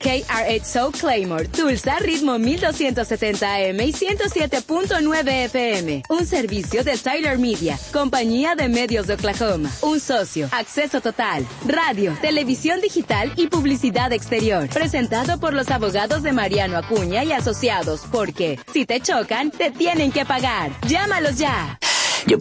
KRXO Claymore, Tulsa, ritmo 1270 AM y 107.9 FM. Un servicio de Tyler Media, compañía de medios de Oklahoma. Un socio, acceso total, radio, televisión digital y publicidad exterior. Presentado por los abogados de Mariano Acuña y Asociados, porque si te chocan, te tienen que pagar. Llámalos ya.